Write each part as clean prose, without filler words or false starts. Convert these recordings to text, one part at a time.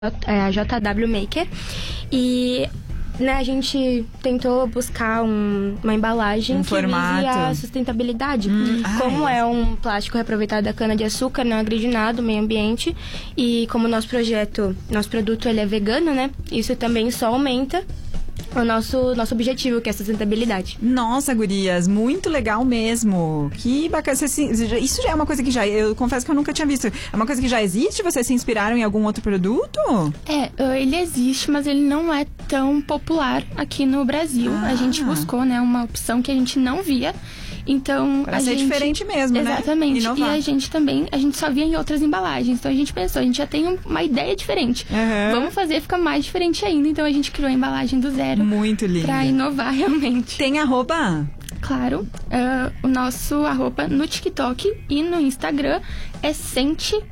a JW Maker. E a gente tentou buscar uma embalagem que vise a sustentabilidade. Como é um plástico reaproveitado da cana-de-açúcar, não agredinado, meio ambiente. E como nosso produto ele é vegano, né? Isso também só aumenta o nosso objetivo, que é a sustentabilidade. Nossa, gurias, muito legal mesmo. Que bacana. Isso já é uma coisa que eu confesso que eu nunca tinha visto. É uma coisa que já existe? Vocês se inspiraram em algum outro produto? Ele existe, mas ele não é tão popular aqui no Brasil. A gente buscou, uma opção que a gente não via. Então, pra ser diferente mesmo, exatamente. Né? Inovar. E a gente só via em outras embalagens. Então a gente pensou, a gente já tem uma ideia diferente. Vamos fazer ficar mais diferente ainda. Então a gente criou a embalagem do zero. Muito lindo. Pra inovar realmente. Tem arroba? Claro. O nosso arroba no TikTok e no Instagram é sente.eetex.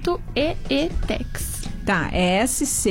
Tá, é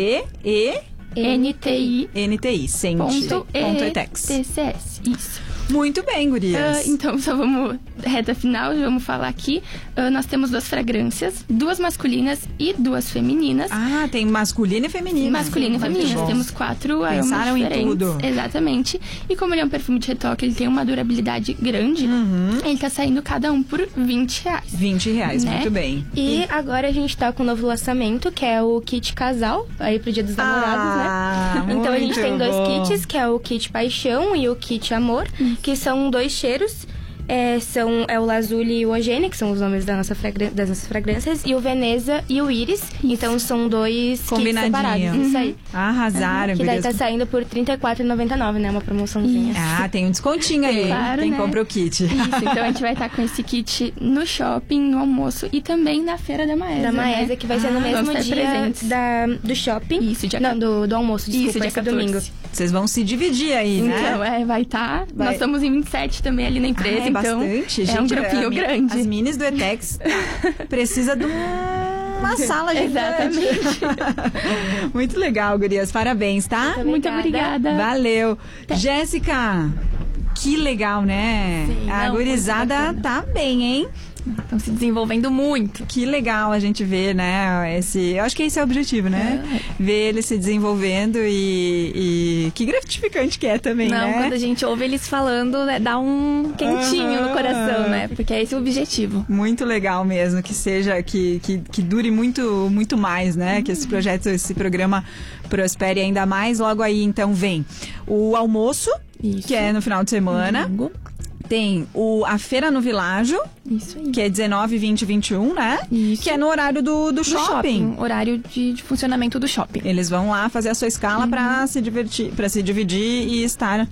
SCENTI. Sente.etex. Isso. Muito bem, gurias. Então, só vamos... Reta final, vamos falar aqui. Nós temos 2 fragrâncias, 2 masculinas e 2 femininas. Tem masculina e feminina. Masculina e feminina. Temos 4 aromas Pensaram diferentes. Em tudo. Exatamente. E como ele é um perfume de retoque, ele tem uma durabilidade grande, ele tá saindo cada um por R$20. R$20, né? Muito bem. E agora a gente tá com um novo lançamento, que é o kit casal, aí pro Dia dos Namorados, né? Então a gente tem 2 kits, que é o kit paixão e o kit amor, que são 2 cheiros. É o Lazuli e o Ogênia, que são os nomes das nossas fragrâncias, e o Veneza e o Iris. Então são 2 kits separados. Isso aí. Arrasaram, que daí tá saindo por R$34,99, né? Uma promoçãozinha. Tem um descontinho aí. Claro, quem né? compra o kit. Isso, então a gente vai estar com esse kit no shopping, no almoço e também na Feira da Maesa. Da Maesa, que vai ser no mesmo dia do shopping. Isso, do almoço, desculpa, dia esse domingo. Vocês vão se dividir aí, né? Então, vai estar. Nós estamos em 27 também ali na empresa, então bastante. É um grupinho grande. As minis do Etex precisa de uma sala gigante. Exatamente. Muito legal, gurias. Parabéns, tá? Muito obrigada. Valeu. Jéssica, que legal, né? Sim, a gurizada tá bem, hein? Estão se desenvolvendo muito. Que legal a gente ver, né? Eu acho que esse é o objetivo, né? Ver eles se desenvolvendo e que gratificante que é também, né? Quando a gente ouve eles falando, dá um quentinho no coração, né? Porque é esse o objetivo. Muito legal mesmo, que seja, que dure muito, muito mais, né? Que esse projeto, esse programa prospere ainda mais. Logo aí, então, vem o almoço, que é no final de semana. Domingo. Tem a Feira no Világio, isso aí. Que é 19, 20 e 21, né? Isso. Que é no horário do shopping. Horário de funcionamento do shopping. Eles vão lá fazer a sua escala para se divertir, para se dividir e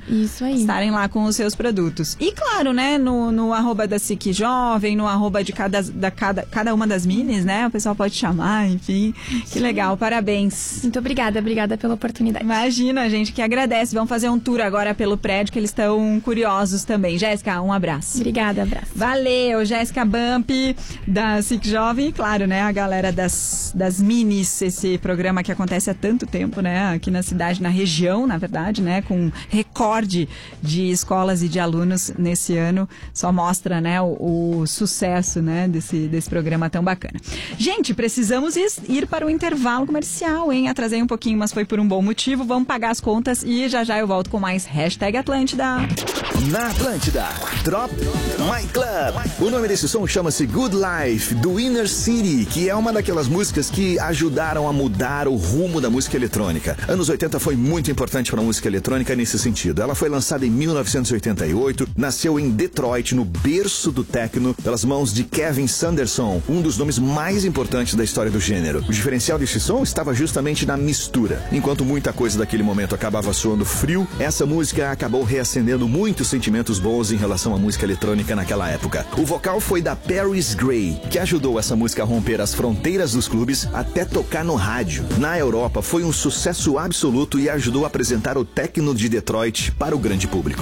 estarem lá com os seus produtos. E claro, né? No arroba da SIC Jovem, no arroba de cada uma das minis, né? O pessoal pode chamar, enfim. Que legal, parabéns. Muito obrigada pela oportunidade. Imagina, a gente que agradece. Vamos fazer um tour agora pelo prédio, que eles estão curiosos também. Jéssica, um abraço. Obrigada, abraço. Valeu, Jéssica Bump, da SIC Jovem, e claro, né, a galera das minis, esse programa que acontece há tanto tempo, né, aqui na cidade, na região, na verdade, né, com recorde de escolas e de alunos nesse ano, só mostra, né, o sucesso, né, desse programa tão bacana. Gente, precisamos ir para o intervalo comercial, hein, atrasei um pouquinho, mas foi por um bom motivo, vamos pagar as contas e já eu volto com mais #Atlântida. Na Atlântida, Drop My Club. O nome desse som chama-se Good Life, do Inner City, que é uma daquelas músicas que ajudaram a mudar o rumo da música eletrônica. Anos 80 foi muito importante para a música eletrônica nesse sentido. Ela foi lançada em 1988, nasceu em Detroit, no berço do techno, pelas mãos de Kevin Sanderson, um dos nomes mais importantes da história do gênero. O diferencial desse som estava justamente na mistura. Enquanto muita coisa daquele momento acabava soando frio, essa música acabou reacendendo muitos sentimentos bons em relação à música eletrônica naquela época. O vocal foi da Paris Gray, que ajudou essa música a romper as fronteiras dos clubes até tocar no rádio. Na Europa foi um sucesso absoluto e ajudou a apresentar o techno de Detroit para o grande público.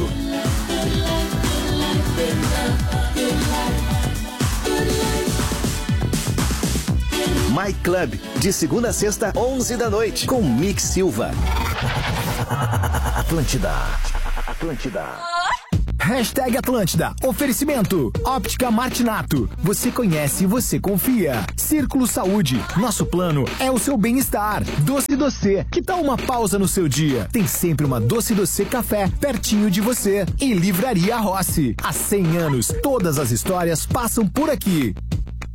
My Club, de segunda a sexta, 11 da noite, com Mick Silva. Atlântida. #Atlântida. Oferecimento. Óptica Martinato. Você conhece, você confia. Círculo Saúde. Nosso plano é o seu bem-estar. Doce Doce. Que tal uma pausa no seu dia? Tem sempre uma Doce Doce Café pertinho de você. E Livraria Rossi. Há 100 anos, todas as histórias passam por aqui.